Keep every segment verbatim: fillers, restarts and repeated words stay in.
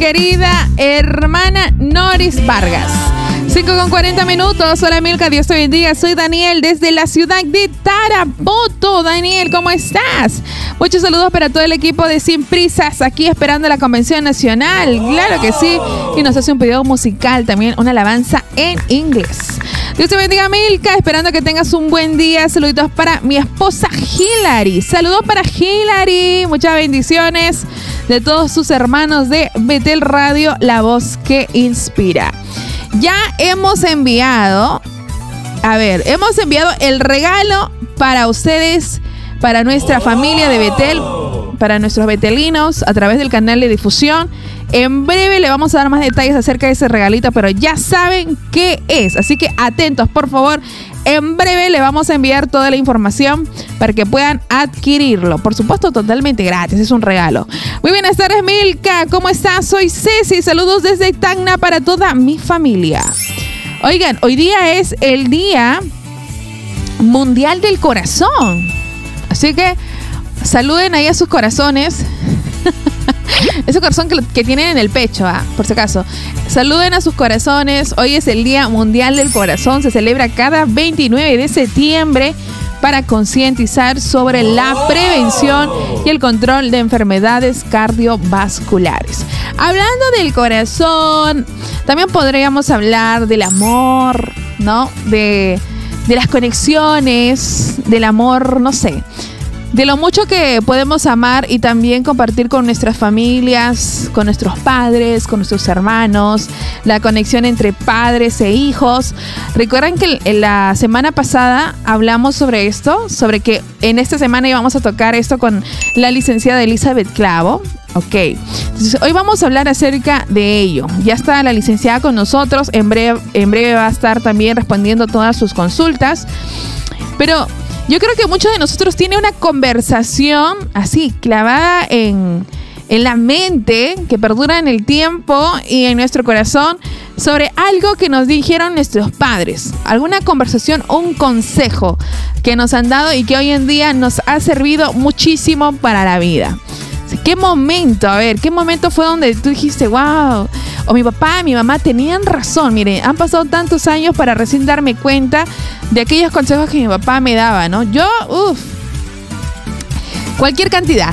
querida hermana Noris Vargas. cinco con cuarenta minutos. Hola Milka, Dios te bendiga. Soy Daniel desde la ciudad de Tarapoto. Daniel, ¿cómo estás? Muchos saludos para todo el equipo de Sin Prisas, aquí esperando la Convención Nacional. Claro que sí. Y nos hace un pedido musical también, una alabanza en inglés. Dios te bendiga, Milka, esperando que tengas un buen día. Saluditos para mi esposa Hilary. Saludos para Hilary. Muchas bendiciones de todos sus hermanos de Betel Radio, la voz que inspira. Ya hemos enviado, a ver, hemos enviado el regalo para ustedes, para nuestra familia de Betel, para nuestros betelinos a través del canal de difusión. En breve le vamos a dar más detalles acerca de ese regalito, pero ya saben qué es. Así que atentos, por favor. En breve le vamos a enviar toda la información para que puedan adquirirlo. Por supuesto, totalmente gratis. Es un regalo. Muy buenas tardes, Milka. ¿Cómo estás? Soy Ceci. Saludos desde Tacna para toda mi familia. Oigan, hoy día es el Día Mundial del Corazón. Así que saluden ahí a sus corazones. Ese corazón que, que tienen en el pecho, ¿ah? Por si acaso. Saluden a sus corazones. Hoy es el Día Mundial del Corazón. Se celebra cada veintinueve de septiembre para concientizar sobre la prevención y el control de enfermedades cardiovasculares. Hablando del corazón, también podríamos hablar del amor, ¿no? De, de las conexiones, del amor, no sé. De lo mucho que podemos amar y también compartir con nuestras familias, con nuestros padres, con nuestros hermanos, la conexión entre padres e hijos. Recuerdan que en la semana pasada hablamos sobre esto, sobre que en esta semana íbamos a tocar esto con la licenciada Elizabeth Clavo. Ok, entonces hoy vamos a hablar acerca de ello. Ya está la licenciada con nosotros, en breve, en breve va a estar también respondiendo todas sus consultas. Pero yo creo que muchos de nosotros tienen una conversación así, clavada en, en la mente, que perdura en el tiempo y en nuestro corazón, sobre algo que nos dijeron nuestros padres. Alguna conversación o un consejo que nos han dado y que hoy en día nos ha servido muchísimo para la vida. ¿Qué momento? A ver, ¿qué momento fue donde tú dijiste, wow, o mi papá, mi mamá tenían razón? Miren, han pasado tantos años para recién darme cuenta de aquellos consejos que mi papá me daba, ¿no? Yo, uff, cualquier cantidad.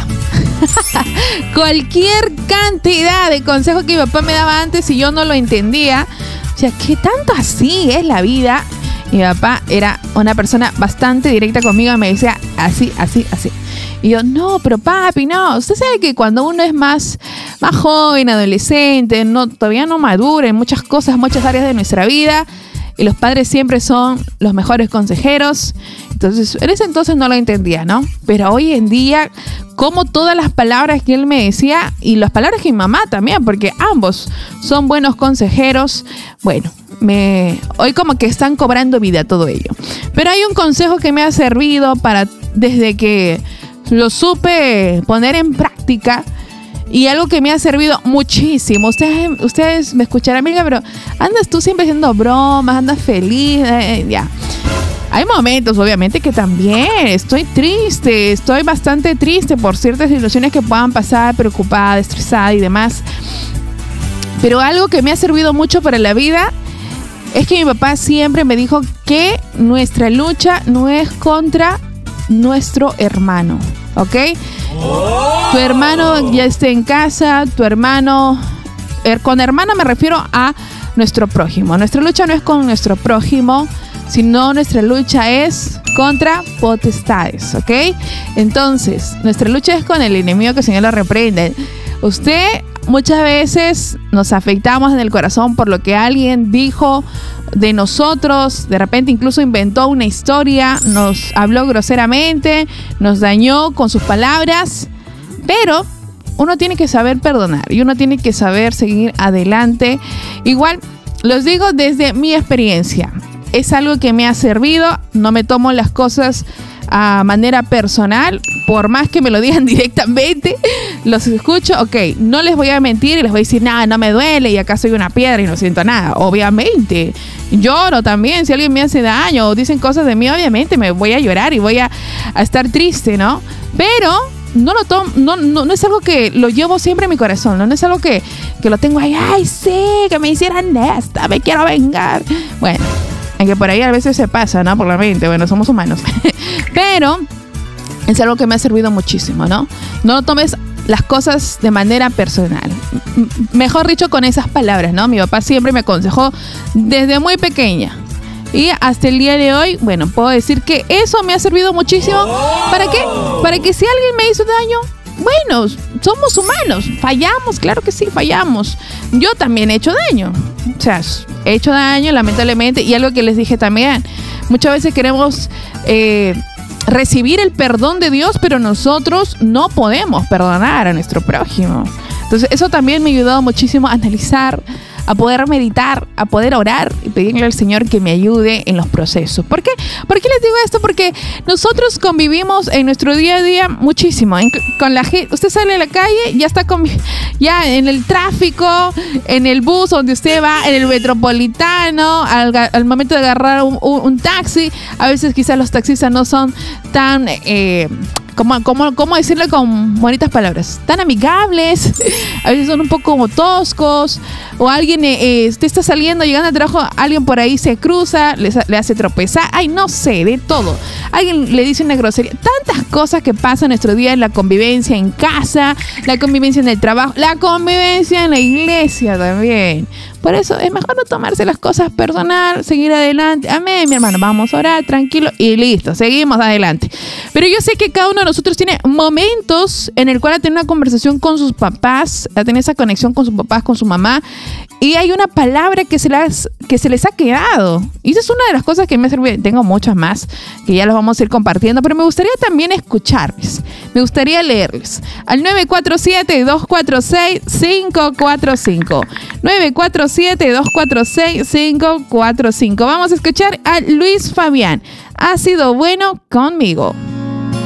Cualquier cantidad de consejos que mi papá me daba antes y yo no lo entendía. O sea, ¿qué tanto así es la vida? Mi papá era una persona bastante directa conmigo y me decía así, así, así. Y yo, no, pero papi, no. Usted sabe que cuando uno es más, más joven, adolescente, no, todavía no madura en muchas cosas, muchas áreas de nuestra vida, y los padres siempre son los mejores consejeros. Entonces, en ese entonces no lo entendía, ¿no? Pero hoy en día, como todas las palabras que él me decía, y las palabras que mi mamá también, porque ambos son buenos consejeros, bueno, me, hoy como que están cobrando vida todo ello. Pero hay un consejo que me ha servido para, desde que lo supe poner en práctica, y algo que me ha servido muchísimo. Ustedes, ustedes me escucharán, amiga, pero andas tú siempre haciendo bromas, andas feliz, eh, ya. Hay momentos, obviamente, que también estoy triste, estoy bastante triste por ciertas situaciones que puedan pasar, preocupada, estresada y demás. Pero algo que me ha servido mucho para la vida es que mi papá siempre me dijo que nuestra lucha no es contra nuestro hermano, ¿ok? Oh. Tu hermano ya esté en casa, tu hermano, er, con hermano me refiero a nuestro prójimo. Nuestra lucha no es con nuestro prójimo, sino nuestra lucha es contra potestades, ¿ok? Entonces, nuestra lucha es con el enemigo, que el Señor lo reprende. Usted, muchas veces nos afectamos en el corazón por lo que alguien dijo de nosotros, de repente incluso inventó una historia, nos habló groseramente, nos dañó con sus palabras, pero uno tiene que saber perdonar y uno tiene que saber seguir adelante. Igual, los digo desde mi experiencia, es algo que me ha servido, no me tomo las cosas a manera personal, por más que me lo digan directamente, los escucho, ok, no les voy a mentir y les voy a decir, nada, no me duele y acá soy una piedra y no siento nada. Obviamente, lloro también, si alguien me hace daño o dicen cosas de mí, obviamente me voy a llorar y voy a, a estar triste, ¿no? Pero no lo tomo, no, no, no es algo que lo llevo siempre en mi corazón, no, no es algo que, que lo tengo ahí, ay, sí, que me hicieran esta, me quiero vengar. Bueno, aunque por ahí a veces se pasa, ¿no? Por la mente, bueno, somos humanos. Pero es algo que me ha servido muchísimo, ¿no? No lo tomes las cosas de manera personal. M- mejor dicho, con esas palabras, ¿no? Mi papá siempre me aconsejó desde muy pequeña. Y hasta el día de hoy, bueno, puedo decir que eso me ha servido muchísimo. ¿Para qué? Para que si alguien me hizo daño, bueno, somos humanos, fallamos, claro que sí, fallamos. Yo también he hecho daño. O sea, he hecho daño, lamentablemente. Y algo que les dije también, muchas veces queremos eh, recibir el perdón de Dios, pero nosotros no podemos perdonar a nuestro prójimo. Entonces, eso también me ha ayudado muchísimo a analizar, a poder meditar, a poder orar y pedirle al Señor que me ayude en los procesos. ¿Por qué? ¿Por qué les digo esto? Porque nosotros convivimos en nuestro día a día muchísimo en, con la gente. Usted sale a la calle, ya está con, ya en el tráfico, en el bus donde usted va, en el metropolitano, al, al momento de agarrar un, un, un taxi. A veces quizás los taxistas no son tan... Eh, ¿Cómo, cómo, ¿Cómo decirle con bonitas palabras? Tan amigables, a veces son un poco como toscos, o alguien, eh, usted está saliendo, llegando al trabajo, alguien por ahí se cruza, le, le hace tropezar, ay, no sé, de todo. Alguien le dice una grosería, tantas cosas que pasan en nuestro día en la convivencia en casa, la convivencia en el trabajo, la convivencia en la iglesia también. Por eso es mejor no tomarse las cosas personal, seguir adelante. Amén, mi hermano, vamos a orar, tranquilo y listo, seguimos adelante. Pero yo sé que cada uno de nosotros tiene momentos en el cual ha tenido una conversación con sus papás, ha tenido esa conexión con sus papás, con su mamá, y hay una palabra que se, las, que se les ha quedado. Y esa es una de las cosas que me ha servido. Tengo muchas más que ya las vamos a ir compartiendo, pero me gustaría también escucharles. Me gustaría leerles. Al nueve cuatro siete, dos cuatro seis, cinco cuatro cinco. nueve cuatro siete, dos cuatro seis, cinco cuatro cinco. Vamos a escuchar a Luis Fabián. Ha sido bueno conmigo.